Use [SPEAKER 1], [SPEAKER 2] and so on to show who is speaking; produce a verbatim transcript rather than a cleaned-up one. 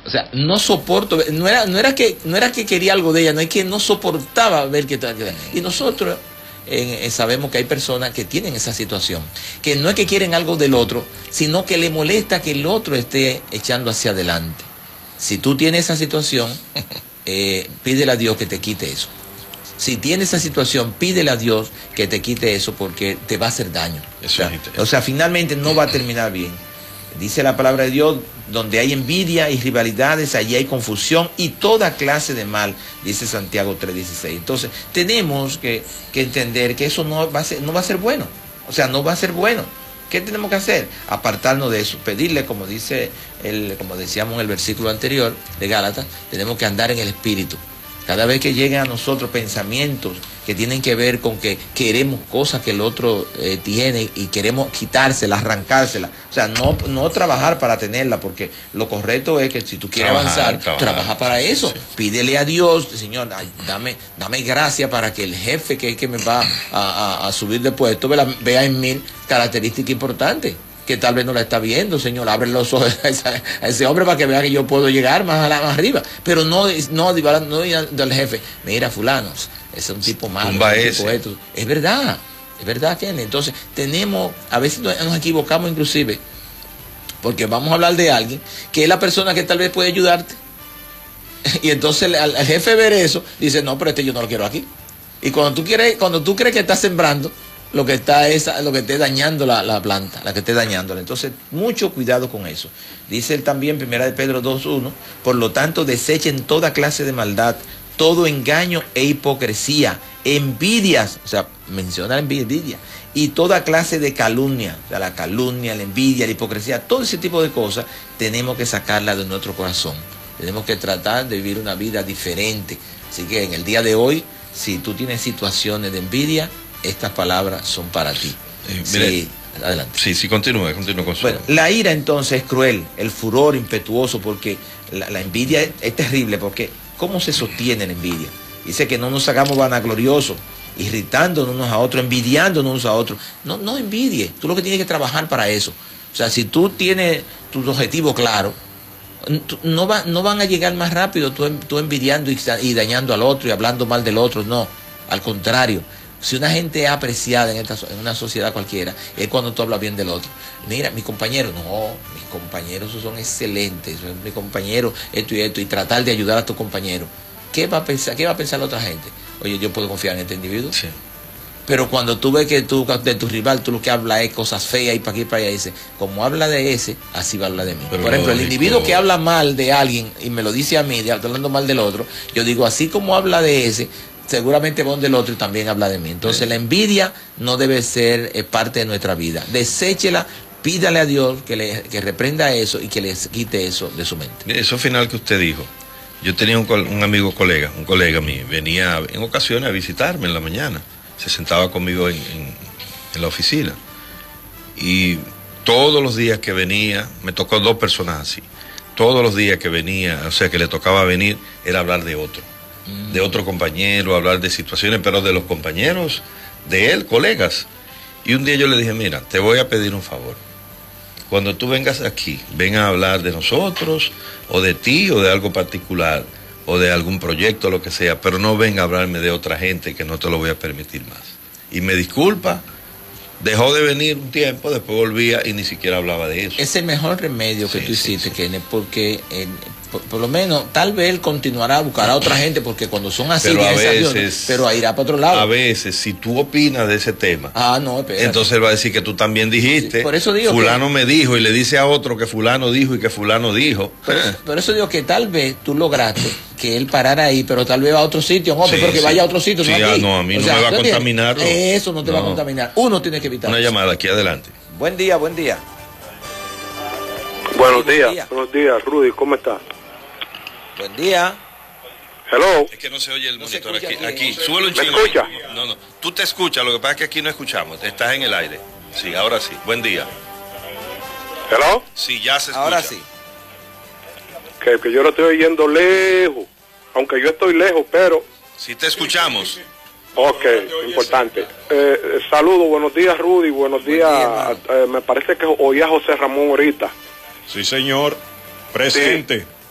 [SPEAKER 1] O sea, no soporto, no era, no era que, no era que quería algo de ella, no es que no soportaba ver que estaba. Y nosotros eh, sabemos que hay personas que tienen esa situación, que no es que quieren algo del otro, sino que le molesta que el otro esté echando hacia adelante. Si tú tienes esa situación, eh, pídele a Dios que te quite eso. Si tienes esa situación, pídele a Dios que te quite eso, porque te va a hacer daño. O sea, o sea, finalmente no va a terminar bien. Dice la palabra de Dios, donde hay envidia y rivalidades, allí hay confusión y toda clase de mal, dice Santiago tres dieciséis. Entonces, tenemos que, que entender que eso no va a ser, no va a ser bueno. O sea, no va a ser bueno. ¿Qué tenemos que hacer? Apartarnos de eso, pedirle, como dice el, como decíamos en el versículo anterior de Gálatas, tenemos que andar en el Espíritu. Cada vez que lleguen a nosotros pensamientos que tienen que ver con que queremos cosas que el otro eh, tiene y queremos quitárselas, arrancárselas. O sea, no, no trabajar para tenerla, porque lo correcto es que si tú quieres trabajar, avanzar, trabajar, trabaja para eso. Sí. Pídele a Dios, Señor, ay, dame, dame gracia para que el jefe que, que me va a, a, a subir de puesto vea, vea en mí características importantes, que tal vez no la está viendo. Señor, abre los ojos a, esa, a ese hombre para que vea que yo puedo llegar más, a la, más arriba, pero no, no, no, no del jefe, mira fulano, ese es un tipo malo, un tipo esto. Es verdad, es verdad, Ken. Entonces tenemos, a veces nos equivocamos inclusive, porque vamos a hablar de alguien que es la persona que tal vez puede ayudarte, y entonces al, al jefe ver eso, dice, no, pero este yo no lo quiero aquí. Y cuando tú quieres, cuando tú crees que estás sembrando, lo que está es lo que esté dañando la, la planta, la que esté dañándola. Entonces, mucho cuidado con eso. Dice él también, primera de Pedro dos uno, por lo tanto, desechen toda clase de maldad, todo engaño e hipocresía, envidias, o sea, menciona la envidia, y toda clase de calumnia, o sea, la calumnia, la envidia, la hipocresía, todo ese tipo de cosas, tenemos que sacarla de nuestro corazón. Tenemos que tratar de vivir una vida diferente. Así que en el día de hoy, si tú tienes situaciones de envidia, estas palabras son para ti.
[SPEAKER 2] Eh, mire,
[SPEAKER 1] sí, adelante.
[SPEAKER 2] Sí, sí, continúe, continúe con su...
[SPEAKER 1] Bueno, la ira entonces es cruel, el furor impetuoso, porque la, la envidia es, es terrible, porque ¿cómo se sostiene la envidia? Dice que no nos hagamos vanagloriosos, irritándonos unos a otros, envidiándonos unos a otros. No, no envidie, tú lo que tienes que trabajar para eso. O sea, si tú tienes tus objetivos claros, no, va, no van a llegar más rápido tú, tú envidiando y, y dañando al otro y hablando mal del otro, no, al contrario. Si una gente es apreciada en, esta, en una sociedad cualquiera, es cuando tú hablas bien del otro. Mira, mi compañero, no, mis compañeros son excelentes, mi compañero, esto y esto, y tratar de ayudar a tu compañero. ¿Qué va a pensar, qué va a pensar la otra gente? Oye, yo puedo confiar en este individuo.
[SPEAKER 2] Sí.
[SPEAKER 1] Pero cuando tú ves que tú, de tu rival, tú lo que hablas es cosas feas y para aquí y para allá, dice, como habla de ese, así va a hablar de mí. Pero por ejemplo, lógico, el individuo que habla mal de alguien y me lo dice a mí, hablando mal del otro, yo digo, así como habla de ese, seguramente va donde el otro y también habla de mí. Entonces sí, la envidia no debe ser eh, parte de nuestra vida. Deséchela, pídale a Dios que, le, que reprenda eso y que le quite eso de su mente.
[SPEAKER 2] Eso final que usted dijo, yo tenía un, un amigo colega, un colega mío, venía en ocasiones a visitarme en la mañana, se sentaba conmigo en, en, en la oficina y todos los días que venía, me tocó dos personas así, todos los días que venía, o sea que le tocaba venir, era hablar de otro. De otro compañero, hablar de situaciones, pero de los compañeros de él, colegas. Y un día yo le dije, mira, te voy a pedir un favor. Cuando tú vengas aquí, ven a hablar de nosotros, o de ti, o de algo particular, o de algún proyecto, lo que sea, pero no venga a hablarme de otra gente que no te lo voy a permitir más. Y me disculpa, dejó de venir un tiempo, después volvía y ni siquiera hablaba de eso.
[SPEAKER 1] Es el mejor remedio que sí, tú hiciste, sí, sí. Kenneth, porque eh, por, por lo menos tal vez él continuará a buscar a otra gente, porque cuando son así,
[SPEAKER 2] pero, a veces,
[SPEAKER 1] aviones, pero a irá para otro lado.
[SPEAKER 2] A veces, si tú opinas de ese tema,
[SPEAKER 1] ah, no, espérate,
[SPEAKER 2] entonces él va a decir que tú también dijiste,
[SPEAKER 1] sí, por eso digo
[SPEAKER 2] fulano
[SPEAKER 1] que,
[SPEAKER 2] me dijo, y le dice a otro que fulano dijo y que fulano dijo.
[SPEAKER 1] Por, por eso digo que tal vez tú lograste que él parara ahí, pero tal vez va a otro sitio, no, sí, pero que sí, vaya a otro sitio,
[SPEAKER 2] sí,
[SPEAKER 1] no aquí.
[SPEAKER 2] No, a mí
[SPEAKER 1] o
[SPEAKER 2] no
[SPEAKER 1] sea,
[SPEAKER 2] me va a contaminar.
[SPEAKER 1] Eso no te no. va a contaminar. Uno tiene que evitar.
[SPEAKER 2] Una
[SPEAKER 1] eso.
[SPEAKER 2] llamada aquí adelante.
[SPEAKER 1] Buen día, buen día.
[SPEAKER 3] Buenos
[SPEAKER 1] sí,
[SPEAKER 3] días,
[SPEAKER 1] buen día.
[SPEAKER 3] buenos días, Rudy, ¿cómo estás?
[SPEAKER 1] Buen día.
[SPEAKER 3] Hello.
[SPEAKER 2] Es que no se oye el
[SPEAKER 1] no
[SPEAKER 2] monitor aquí.
[SPEAKER 1] Aquí,
[SPEAKER 2] aquí.
[SPEAKER 1] No
[SPEAKER 2] súbelo un
[SPEAKER 3] ¿Me
[SPEAKER 2] chingo.
[SPEAKER 3] escucha?
[SPEAKER 2] No, no. Tú te escuchas, lo que pasa es que aquí no escuchamos. Estás en el aire. Sí, ahora sí. Buen día.
[SPEAKER 3] Hello.
[SPEAKER 2] Sí, ya se escucha.
[SPEAKER 1] Ahora sí.
[SPEAKER 3] Que, que yo lo estoy oyendo lejos. Aunque yo estoy lejos, pero...
[SPEAKER 2] Sí te escuchamos.
[SPEAKER 3] Ok, importante. Eh, saludos, buenos días, Rudy, buenos
[SPEAKER 1] Buen
[SPEAKER 3] días.
[SPEAKER 1] día,
[SPEAKER 3] eh, me parece que oí a José Ramón ahorita.
[SPEAKER 4] Sí, señor. Presente.
[SPEAKER 3] Sí.